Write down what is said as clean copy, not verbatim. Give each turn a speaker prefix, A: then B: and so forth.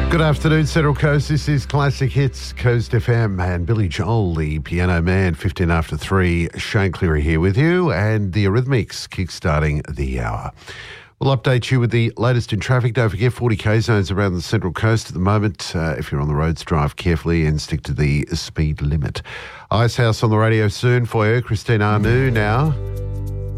A: Good afternoon, Central Coast. This is Classic Hits, Coast FM, and Billy Joel, the piano man, 15 after 3. Shane Cleary here with you, and the Eurythmics kickstarting the hour. We'll update you with the latest in traffic. Don't forget, 40k zones around the Central Coast at the moment. If you're on the roads, drive carefully and stick to the speed limit. Icehouse on the radio soon for you. Christine Anu now.